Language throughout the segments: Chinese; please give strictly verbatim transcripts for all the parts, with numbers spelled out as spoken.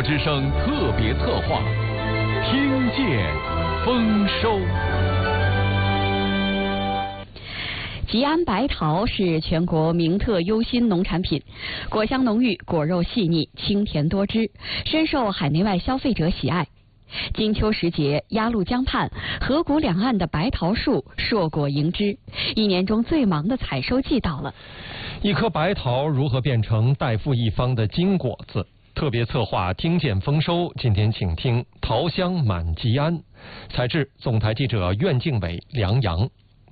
之声特别策划，听见丰收。吉安白桃是全国名特优新农产品，果香浓郁，果肉细腻，清甜多汁，深受海内外消费者喜爱。金秋时节，鸭绿江畔河谷两岸的白桃树硕果迎枝，一年中最忙的采收季到了。 一颗白桃如何变成代父一方的金果子？特别策划听见丰收，今天请听桃香满吉安。采制总台记者苑敬伟、梁阳。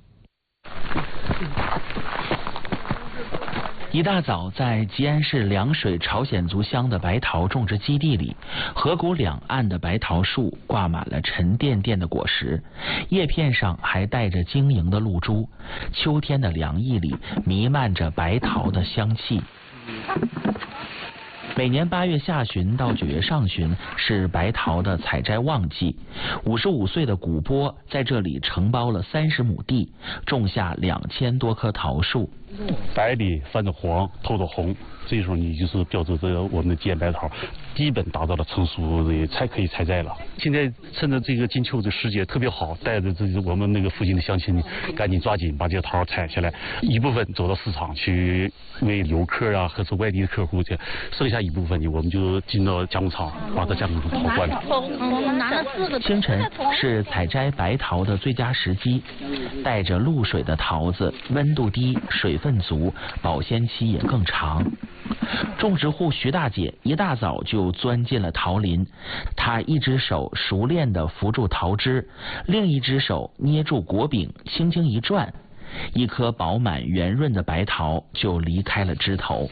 一大早，在吉安市凉水朝鲜族乡的白桃种植基地里，河谷两岸的白桃树挂满了沉甸甸的果实，叶片上还带着晶莹的露珠。秋天的凉意里弥漫着白桃的香气。每年八月下旬到九月上旬是白桃的采摘旺季。五十五岁的古波在这里承包了三十亩地，种下两千多棵桃树。 白里泛着黄，透着红，这时候你就是标志着我们的吉安白桃基本达到了成熟的才可以采摘了。现在趁着这个金秋的时节特别好，带着这我们那个附近的乡亲赶紧抓紧把这些桃采下来，一部分走到市场去为游客啊或者外地的客户去，剩下一部分呢我们就进到加工厂把它加工成桃罐头。 清晨是采摘白桃的最佳时机，带着露水的桃子温度低，水分足，保鲜期也更长。种植户徐大姐一大早就钻进了桃林，她一只手熟练地扶住桃枝，另一只手捏住果柄，轻轻一转，一颗饱满圆润的白桃就离开了枝头。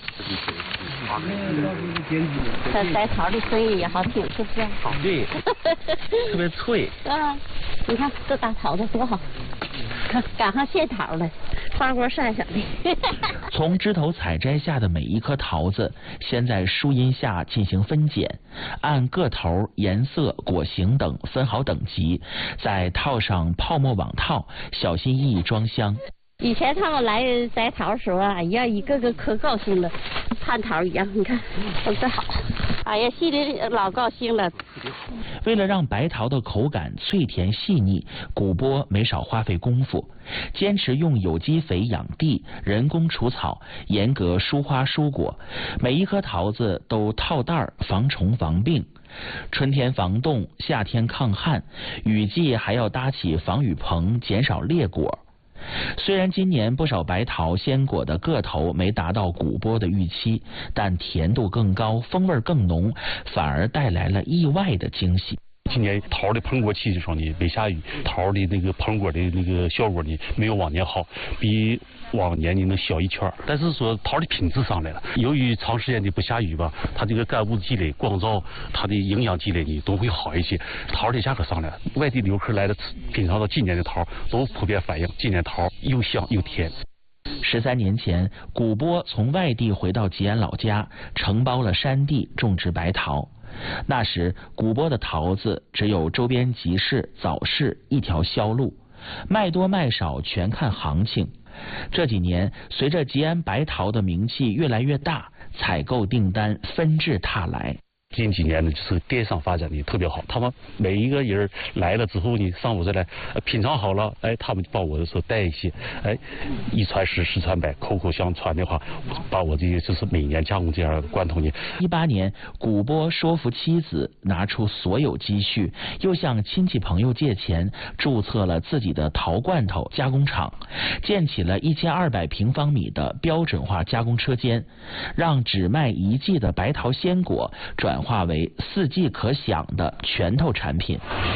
这白桃的声音也好听，是不是？ 对，特别脆。 啊，你看这大桃子多好，赶上现桃了，花果闪闪的。 从枝头采摘下的每一颗桃子，先在树荫下进行分拣，按个头、颜色、果形等分好等级，再套上泡沫网套，小心翼翼装箱。 以前他们来摘桃的时候，哎呀，一个个可高兴了，蟠桃一样，你看种得好，哎呀，心里老高兴了。 为了让白桃的口感脆甜细腻，古波没少花费功夫，坚持用有机肥养地，人工除草，严格疏花疏果，每一颗桃子都套袋儿防虫防病。春天防冻，夏天抗旱，雨季还要搭起防雨棚，减少裂果。虽然今年不少白桃鲜果的个头没达到古波的预期，但甜度更高，风味更浓，反而带来了意外的惊喜。 今年桃的膨果期的时候呢，没下雨，桃的那个膨果的那个效果呢，没有往年好，比往年呢能小一圈。但是说桃的品质上来了，由于长时间的不下雨吧，它这个干物积累、光照，它的营养积累呢都会好一些。桃的价格上来了，外地游客来的品尝到今年的桃，都普遍反映今年桃又香又甜。 十三年前，古波从外地回到吉安老家，承包了山地种植白桃。那时古波的桃子只有周边集市、早市一条销路，卖多卖少全看行情。这几年随着吉安白桃的名气越来越大，采购订单纷至沓来。 近几年呢，就是电商发展的特别好，他们每一个人来了之后呢，上午再来品尝好了，哎，他们帮我的时候带一些，哎，一传十，十传百，口口相传的话，把我这些就是每年加工这样的罐头呢。 一八年，古波说服妻子拿出所有积蓄，又向亲戚朋友借钱，注册了自己的桃罐头加工厂，建起了一千二百平方米的标准化加工车间，让只卖一季的白桃鲜果转化为四季可享的拳头产品。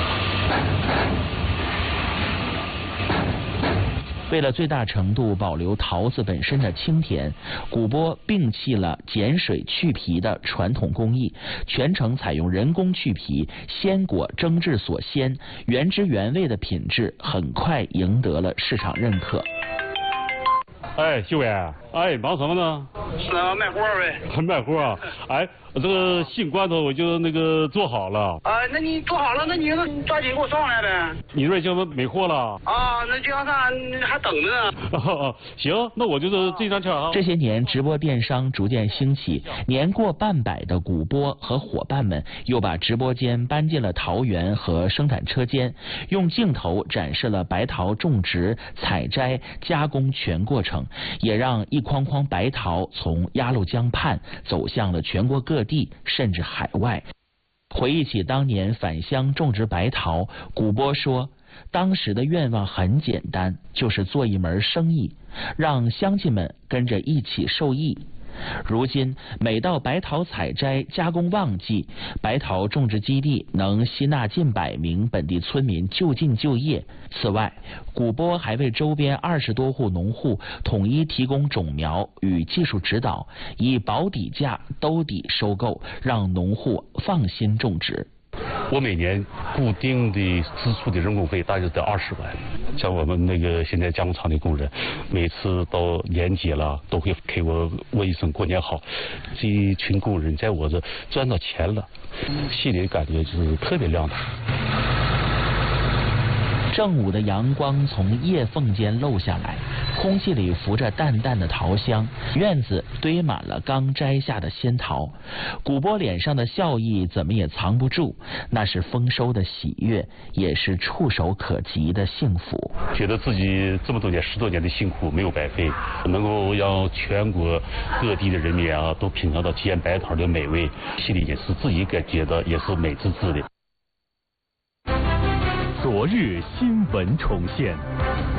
为了最大程度保留桃子本身的清甜，古波摒弃了碱水去皮的传统工艺，全程采用人工去皮，鲜果蒸制所鲜，原汁原味的品质很快赢得了市场认可。 哎，秀伟， 哎，忙什么呢？ 是啊，卖货呗。 卖货啊？哎，这个杏罐头我就那个做好了。 啊，那你做好了，那你抓紧给我送来呗。 你那就没货了？ 啊，那就要上还等着呢。 哦，行，那我就是这张券啊。 这些年，直播电商逐渐兴起，年过半百的古波和伙伴们又把直播间搬进了桃园和生产车间，用镜头展示了白桃种植、采摘、加工全过程，也让一筐筐白桃从鸭绿江畔走向了全国各地，甚至海外。回忆起当年返乡种植白桃，古波说，当时的愿望很简单，就是做一门生意，让乡亲们跟着一起受益。如今每到白桃采摘加工旺季，白桃种植基地能吸纳近百名本地村民就近就业。此外，古波还为周边二十多户农户统一提供种苗与技术指导，以保底价兜底收购，让农户放心种植。 我每年固定的支出的人工费大概在二十万，像我们那个现在加工厂的工人，每次到年节了都会给我问一声过年好。这一群工人在我这赚到钱了，心里感觉就是特别亮堂。 正午的阳光从叶缝间漏下来，空气里浮着淡淡的桃香，院子堆满了刚摘下的鲜桃。古波脸上的笑意怎么也藏不住，那是丰收的喜悦，也是触手可及的幸福。 觉得自己这么多年十多年的辛苦没有白费，能够让全国各地的人民啊都品尝到煎白桃的美味，心里也是自己感觉到也是美滋滋的。 昨日新闻重现。